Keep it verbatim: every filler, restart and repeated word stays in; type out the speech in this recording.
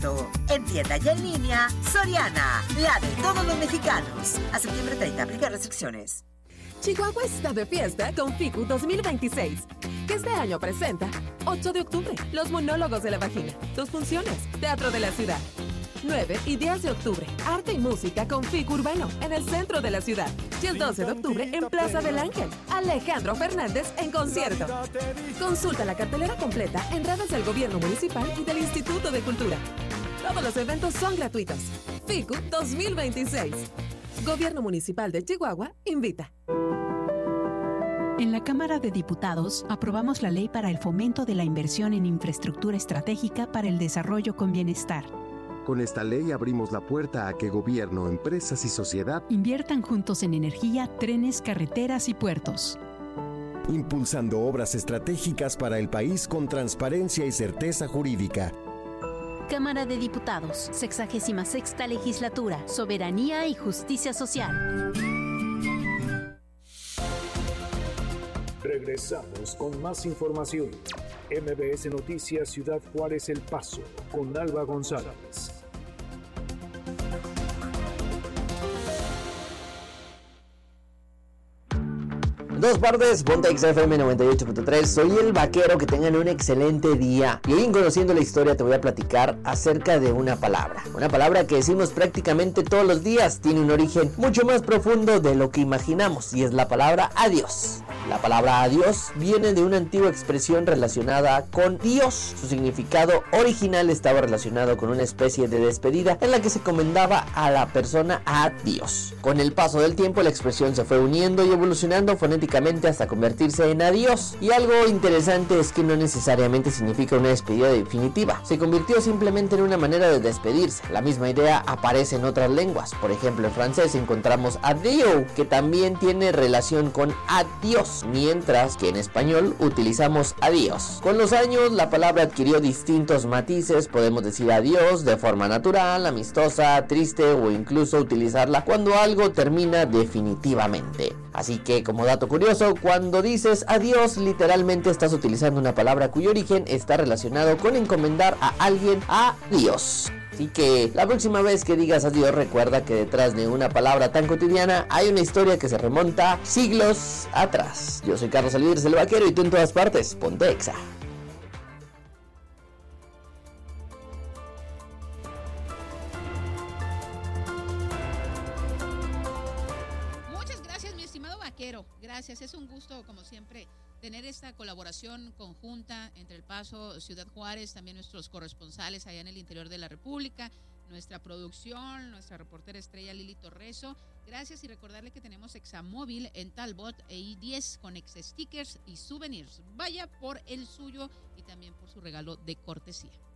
perfecto. En tienda y en línea, Soriana, la de todos los mexicanos. A septiembre treinta, aplica restricciones. Chihuahua está de fiesta con FICU dos mil veintiséis, que este año presenta ocho de octubre, Los Monólogos de la Vagina, dos funciones, Teatro de la Ciudad. nueve y diez de octubre, Arte y Música con FICU Urbano, en el centro de la ciudad. Y el doce de octubre, en Plaza del Ángel, Alejandro Fernández en concierto. Consulta la cartelera completa en redes del Gobierno Municipal y del Instituto de Cultura. Todos los eventos son gratuitos. FICU dos mil veintiséis. Gobierno Municipal de Chihuahua invita. En la Cámara de Diputados aprobamos la ley para el fomento de la inversión en infraestructura estratégica para el desarrollo con bienestar. Con esta ley abrimos la puerta a que gobierno, empresas y sociedad inviertan juntos en energía, trenes, carreteras y puertos. Impulsando obras estratégicas para el país con transparencia y certeza jurídica. Cámara de Diputados, sexagésima sexta Legislatura, Soberanía y Justicia Social. Regresamos con más información. M B S Noticias Ciudad Juárez El Paso, con Alba González. Dos partes, Pontex F M noventa y ocho punto tres. Soy el Vaquero, que tengan un excelente día. Y hoy, en Conociendo la Historia, te voy a platicar acerca de una palabra. Una palabra que decimos prácticamente todos los días. Tiene un origen mucho más profundo de lo que imaginamos, y es la palabra adiós. La palabra adiós viene de una antigua expresión relacionada con Dios. Su significado original estaba relacionado con una especie de despedida en la que se encomendaba a la persona a Dios. Con el paso del tiempo, la expresión se fue uniendo y evolucionando fonéticamente hasta convertirse en adiós. Y algo interesante es que no necesariamente significa una despedida definitiva. Se convirtió simplemente en una manera de despedirse. La misma idea aparece en otras lenguas. Por ejemplo, en francés encontramos adieu, que también tiene relación con adiós, mientras que en español utilizamos adiós. Con los años, la palabra adquirió distintos matices. Podemos decir adiós de forma natural, amistosa, triste, o incluso utilizarla cuando algo termina definitivamente. Así que, como dato curioso, cuando dices adiós, literalmente estás utilizando una palabra cuyo origen está relacionado con encomendar a alguien a Dios. Así que la próxima vez que digas adiós, recuerda que detrás de una palabra tan cotidiana hay una historia que se remonta siglos atrás. Yo soy Carlos Alvídrez, el Vaquero, y tú en todas partes, ponte Exa. Gracias, es un gusto, como siempre, tener esta colaboración conjunta entre El Paso, Ciudad Juárez, también nuestros corresponsales allá en el interior de la República, nuestra producción, nuestra reportera estrella Lili Torreso. Gracias, y recordarle que tenemos Examóvil en Talbot e I diez con ex stickers y souvenirs. Vaya por el suyo y también por su regalo de cortesía.